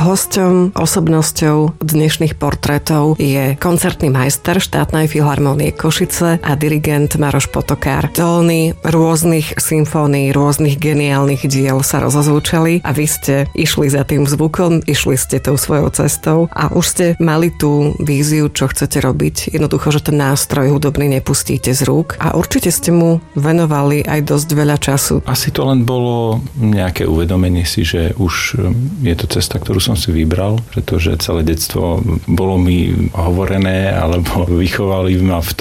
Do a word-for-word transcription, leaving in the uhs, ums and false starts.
Hosťom, osobnosťou dnešných portrétov je koncertný majster Štátnej filharmónie Košice a dirigent Maroš Potokár. Tóny rôznych symfónií, rôznych geniálnych diel sa rozozvučali a vy ste išli za tým zvukom, išli ste tou svojou cestou a už ste mali tú víziu, čo chcete robiť. Jednoducho, že ten nástroj hudobný nepustíte z rúk a určite ste mu venovali aj dosť veľa času. Asi to len bolo nejaké uvedomenie si, že už je to cesta, ktorú som si vybral, pretože celé detstvo bolo mi hovorené alebo vychovali ma v